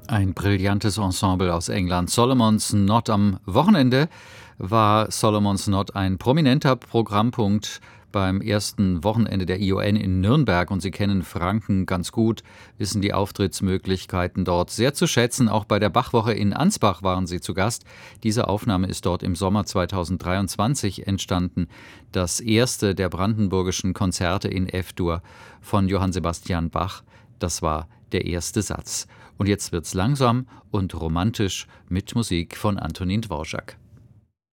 Ein brillantes Ensemble aus England. Solomon's Knot. Am Wochenende war Solomon's Knot ein prominenter Programmpunkt beim ersten Wochenende der ION in Nürnberg. Und Sie kennen Franken ganz gut, wissen die Auftrittsmöglichkeiten dort sehr zu schätzen. Auch bei der Bachwoche in Ansbach waren Sie zu Gast. Diese Aufnahme ist dort im Sommer 2023 entstanden. Das erste der brandenburgischen Konzerte in F-Dur von Johann Sebastian Bach. Das war der erste Satz. Und jetzt wird's langsam und romantisch mit Musik von Antonin Dvorak.